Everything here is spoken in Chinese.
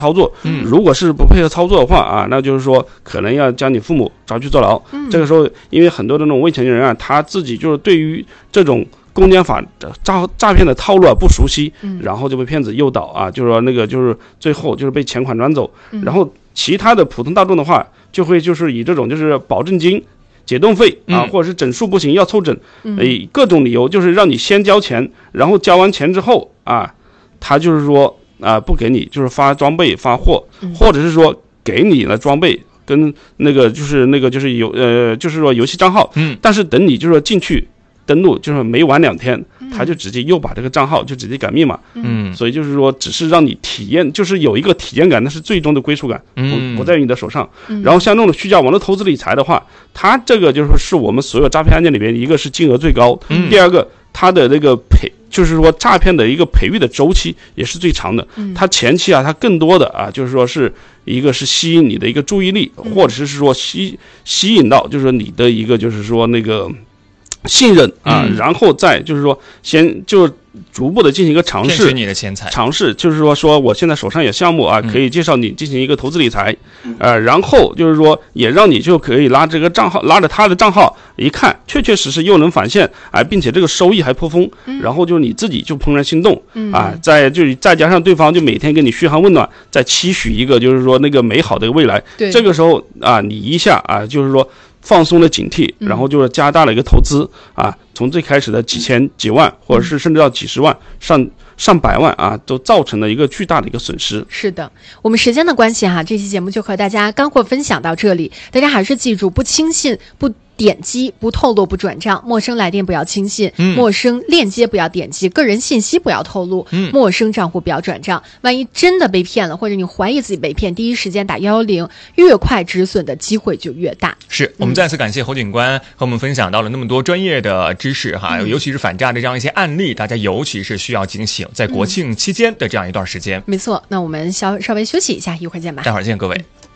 操作。如果是不配合操作的话啊，那就是说可能要将你父母抓去坐牢。这个时候，因为很多的那种未成年人啊，他自己就是对于这种公检法诈骗的套路啊不熟悉，然后就被骗子诱导啊，就是说那个就是最后就是被钱款转走。然后其他的普通大众的话，就会就是以这种就是保证金、解冻费啊，或者是整数不行要凑整，以各种理由就是让你先交钱，然后交完钱之后啊，他就是说不给你就是发装备发货，或者是说给你了装备跟就是就是说游戏账号，但是等你就是说进去登录就是没玩2天，他就直接又把这个账号就直接改密码，所以就是说只是让你体验，就是有一个体验感，但是最终的归属感不在于你的手上。然后像那种虚假网络投资理财的话，它这个就是说是我们所有诈骗案件里边，一个是金额最高，第二个它的那个就是说诈骗的一个培育的周期也是最长的。它前期啊，它更多的啊，就是说是一个是吸引你的一个注意力，或者是说吸引到就是说你的一个就是说那个信任啊，然后再就是说先就逐步的进行一个尝试， 骗取你的钱财， 尝试就是说我现在手上有项目啊，可以介绍你进行一个投资理财，然后就是说也让你就可以拉这个账号，拉着他的账号一看，确确实实又能返现，并且这个收益还颇丰，然后就你自己就怦然心动再加上对方就每天给你嘘寒问暖，再期许一个就是说那个美好的未来，这个时候你一下就是说放松了警惕，然后就是加大了一个投资从最开始的几千几万，或者是甚至到几十万上百万都造成了一个巨大的一个损失。 是的，我们时间的关系这期节目就和大家干货分享到这里，大家还是记住，不轻信，不点击，不透露，不转账，陌生来电不要轻信，陌生链接不要点击，个人信息不要透露，陌生账户不要转账。万一真的被骗了，或者你怀疑自己被骗，第一时间打110，越快止损的机会就越大。 是我们再次感谢侯警官和我们分享到了那么多专业的知识尤其是反诈的这样一些案例，大家尤其是需要警醒，在国庆期间的这样一段时间。 没错，那我们稍微休息一下，一会儿见吧。 待会儿见，各位。